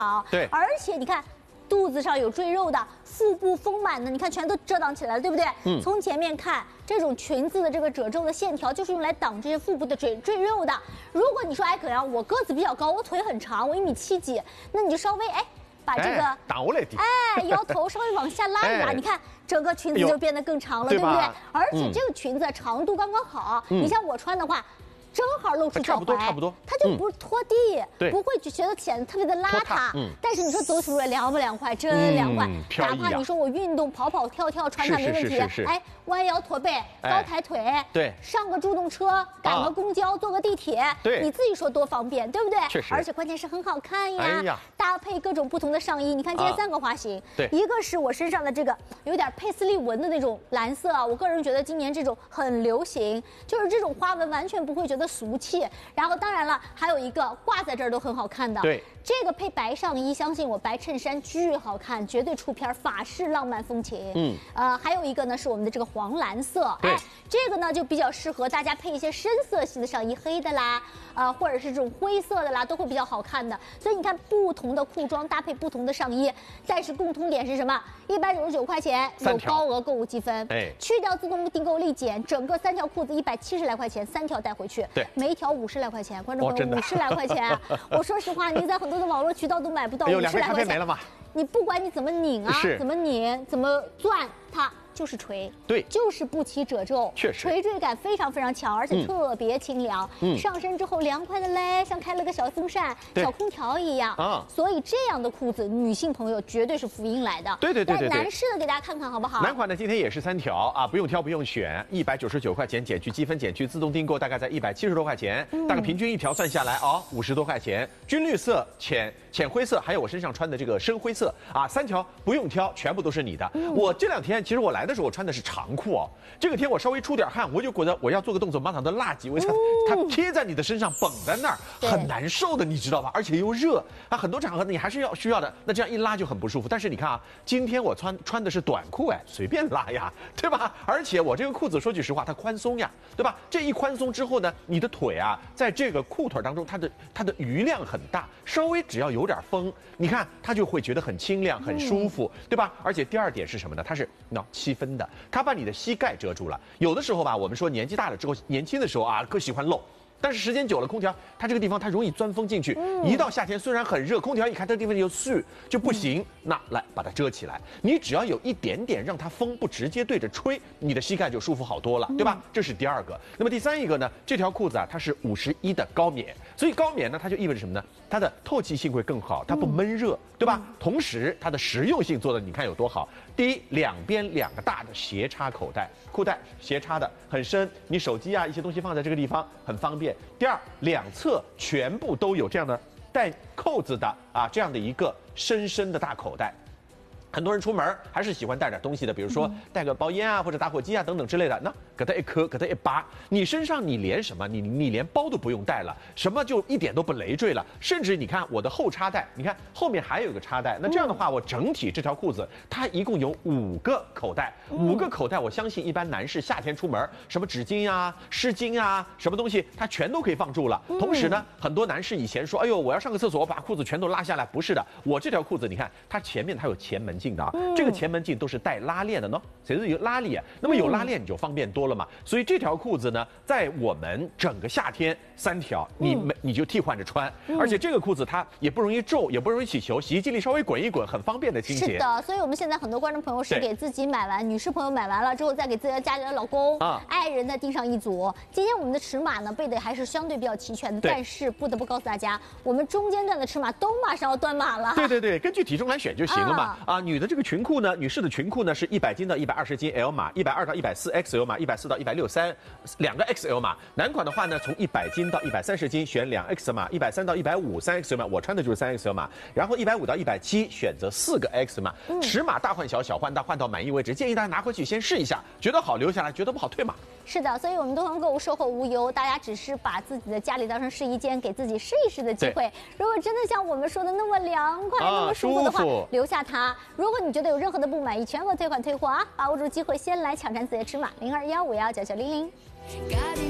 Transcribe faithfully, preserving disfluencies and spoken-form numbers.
好，对，而且你看。 肚子上有赘肉的，腹部丰满的，你看全都遮挡起来了，对不对？嗯。从前面看，这种裙子的这个褶皱的线条，就是用来挡这些腹部的赘赘肉的。如果你说，哎，可阳，我个子比较高，我腿很长，我一米七几，那你就稍微哎，把这个挡我来的， 哎，腰头稍微往下拉一拉，哎、你看整个裙子就变得更长了，对不对？而且这个裙子长度刚刚好，嗯、你像我穿的话。 正好露出脚踝， 差不多，差不多， 它就不是拖地，嗯、不会就觉得显得特别的邋遢。嗯、但是你说走起路来凉不凉快？真凉快。嗯、哪怕你说我运动跑跑跳跳穿它没问题，哎，弯腰驼背，高抬腿，对，上个助动车，赶个公交，坐个地铁，对，你自己说多方便，对不对？ 确实。 而且关键是很好看呀，哎呀搭配各种不同的上衣，你看今天三个花型，对，一个是我身上的这个有点佩斯利纹的那种蓝色啊，我个人觉得今年这种很流行，就是这种花纹完全不会觉得俗气。 然后当然了，还有一个挂在这儿都很好看的。对，这个配白上衣，相信我，白衬衫巨好看，绝对出片法式浪漫风情。嗯，呃，还有一个呢是我们的这个黄蓝色，哎，这个呢就比较适合大家配一些深色系的上衣，黑的啦，呃，或者是这种灰色的啦，都会比较好看的。所以你看，不同的裤装搭配不同的上衣，但是共通点是什么？一百九十九块钱有高额购物积分，哎，去掉自动订购立减，整个三条裤子一百七十来块钱，三条带回去，对，每一条五十来块钱，观众朋友五十来块钱，我说实话，您在很多的网络渠道都买不到五十来块钱，你不管你怎么拧啊，怎么拧，怎么钻，它。 就是垂，对，就是不起褶皱，确实垂坠感非常非常强，而且特别清凉。嗯，上身之后凉快的嘞，像开了个小风扇、小空调一样啊。所以这样的裤子，女性朋友绝对是福音来的。对对对对。男士的给大家看看好不好？ 男款呢，今天也是三条啊，不用挑不用选，一百九十九块钱减去积分减去自动订购，大概在一百七十多块钱，大概平均一条算下来哦，五十多块钱。军绿色、浅浅灰色，还有我身上穿的这个深灰色啊，三条不用挑，全部都是你的。我这两天其实我来的时候我穿的是长裤哦，这个天我稍微出点汗，我就觉得我要做个动作，马上的辣几，为啥？它贴在你的身上，绷在那儿，很难受的，你知道吧？而且又热啊，很多场合你还是要需要的。那这样一拉就很不舒服。但是你看啊，今天我穿穿的是短裤，哎，随便拉呀，对吧？而且我这个裤子说句实话，它宽松呀，对吧？这一宽松之后呢，你的腿啊，在这个裤腿当中，它的它的余量很大，稍微只要有点风，你看它就会觉得很清亮、很舒服，对吧？而且第二点是什么呢？它是那七分的。 它把你的膝盖遮住了。有的时候吧，我们说年纪大了之后，年轻的时候啊，可喜欢露。但是时间久了，空调它这个地方它容易钻风进去。嗯、一到夏天虽然很热，空调一看这个地方就絮就不行。嗯、那来把它遮起来，你只要有一点点让它风不直接对着吹，你的膝盖就舒服好多了，对吧？嗯、这是第二个。那么第三一个呢，这条裤子啊，它是五十一的高棉，所以高棉呢，它就意味着什么呢？它的透气性会更好，它不闷热，嗯、对吧？嗯、同时它的实用性做的你看有多好。第一，两边两个大的斜插口袋，裤带斜插的很深，你手机啊一些东西放在这个地方很方便。 第二，两侧全部都有这样的带扣子的啊，这样的一个深深的大口袋。很多人出门还是喜欢带点东西的，比如说带个包烟啊，或者打火机啊等等之类的。那给它一磕，给它一拔，你身上你连什么？你你连包都不用带了，什么就一点都不累赘了。甚至你看我的后插袋，你看后面还有一个插袋。那这样的话，我整体这条裤子它一共有五个口袋，五个口袋，我相信一般男士夏天出门，什么纸巾啊、湿巾啊，什么东西它全都可以放住了。同时呢，很多男士以前说，哎呦，我要上个厕所，我把裤子全都拉下来，不是的，我这条裤子你看，它前面它有前门。 镜的啊，这个前门镜都是带拉链的呢，谁是有拉链？那么有拉链你就方便多了嘛。所以这条裤子呢，在我们整个夏天三条，你没你就替换着穿，而且这个裤子它也不容易皱，也不容易起球，洗衣机里稍微滚一滚，很方便的清洁。 是的，所以我们现在很多观众朋友是给自己买完，女士朋友买完了之后，再给自己家里的老公、啊、爱人再订上一组。今天我们的尺码呢备的还是相对比较齐全的，但是不得不告诉大家，我们中间段的尺码都马上要断码了。 对对对，根据体重来选就行了嘛。啊，啊女的这个裙裤呢，女士的裙裤呢是一百斤到一百二十斤 L 码，一百二到一百四 X L 码，一百四到一百六十三两个 X L 码。男款的话呢，从一百斤到一百三十斤选两 X 码，一百三到一百五三 X L 码，我穿的就是三 X L 码。然后一百五到一百七选择四个 X 码，嗯、尺码大换小，小换大，换到满意为止。建议大家拿回去先试一下，觉得好留下来，觉得不好退码。 是的，所以我们东方购物售后无忧，大家只是把自己的家里当成试衣间，给自己试一试的机会。如果真的像我们说的那么凉快、啊、那么舒服的话，留下它。如果你觉得有任何的不满意，全额退款退货啊！把握住机会，先来抢占自己的尺码零二幺五幺九九零零。